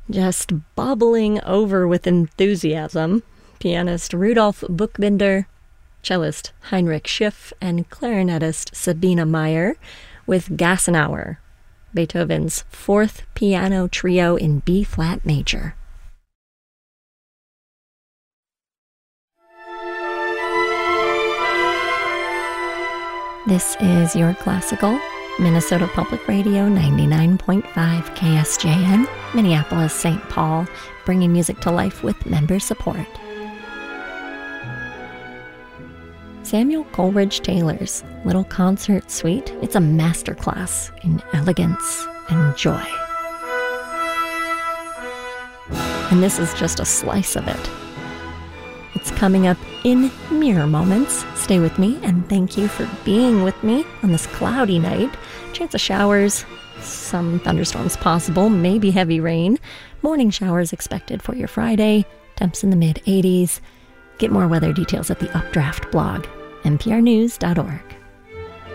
Just bubbling over with enthusiasm, pianist Rudolf Buchbinder, cellist Heinrich Schiff, and clarinetist Sabine Meyer with Gassenauer, Beethoven's fourth piano trio in B-flat major. This is Your Classical, Minnesota Public Radio 99.5 KSJN, Minneapolis, St. Paul, bringing music to life with member support. Samuel Coleridge Taylor's Little Concert Suite, it's a masterclass in elegance and joy. And this is just a slice of it. It's coming up in mere moments. Stay with me, and thank you for being with me on this cloudy night. Chance of showers, some thunderstorms possible, maybe heavy rain. Morning showers expected for your Friday. Temps in the mid-80s. Get more weather details at the Updraft blog, nprnews.org.